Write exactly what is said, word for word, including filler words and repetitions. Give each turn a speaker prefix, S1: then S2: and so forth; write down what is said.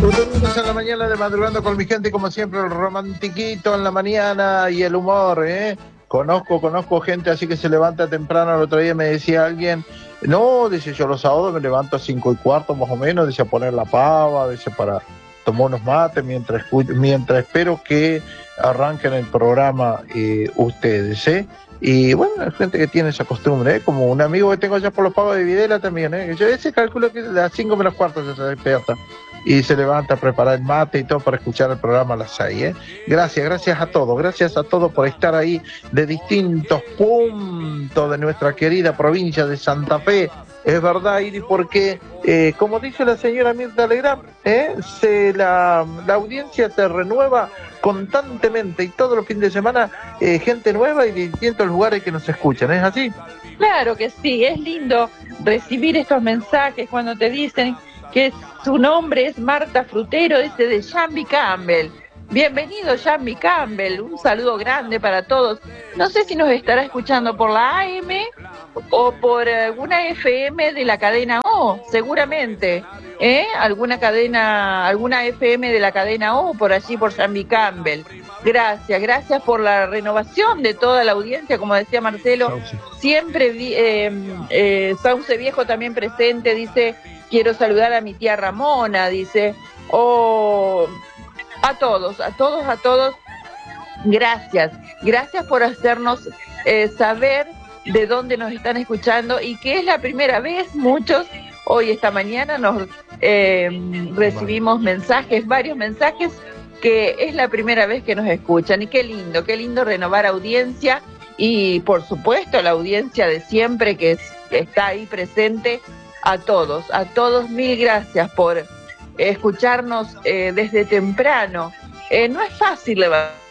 S1: Lunes en la mañana de madrugando con mi gente, como siempre, el romantiquito en la mañana y el humor, ¿eh? Conozco, conozco gente así que se levanta temprano. El otro día me decía alguien, no, dice, yo los sábados me levanto a cinco y cuarto más o menos, dice, a poner la pava, dice, para tomar unos mates mientras, mientras espero que arranquen el programa eh, ustedes, ¿eh? Y bueno, hay gente que tiene esa costumbre, ¿eh? Como un amigo que tengo allá por los pagos de Videla también, ¿eh? Yo ese calculo que a las cinco menos cuarto se despierta y se levanta a preparar el mate y todo para escuchar el programa a las seis, ¿eh? Gracias, gracias a todos, gracias a todos por estar ahí de distintos puntos de nuestra querida provincia de Santa Fe. Es verdad, Iri, porque, eh, como dice la señora Mirta Legrand, ¿eh? se, la, la audiencia se renueva constantemente y todos los fines de semana eh, gente nueva y de distintos lugares que nos escuchan, ¿es así?
S2: Claro que sí, es lindo recibir estos mensajes cuando te dicen que su nombre es Marta Frutero, dice de Jambi Campbell. Bienvenido Jambi Campbell, un saludo grande para todos. No sé si nos estará escuchando por la A M o por alguna F M de la cadena O, seguramente, ¿eh? Alguna cadena, alguna F M de la cadena O, por allí por Jambi Campbell. Gracias, gracias por la renovación de toda la audiencia, como decía Marcelo, Sauce. Siempre, eh, eh, Sauce Viejo también presente, dice, quiero saludar a mi tía Ramona, dice, o... Oh, a todos, a todos, a todos, gracias, gracias por hacernos eh, saber de dónde nos están escuchando y que es la primera vez, muchos, hoy esta mañana nos eh, recibimos mensajes, varios mensajes, que es la primera vez que nos escuchan y qué lindo, qué lindo renovar audiencia y por supuesto la audiencia de siempre que, es, que está ahí presente, a todos, a todos mil gracias por escucharnos eh, desde temprano. Eh, no es fácil levantar